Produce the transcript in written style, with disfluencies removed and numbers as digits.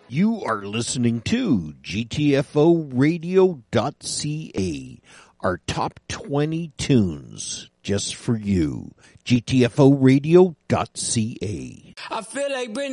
You are listening to GTFOradio.ca, our top 20 tunes just for you. GTFOradio.ca. I feel like Britney.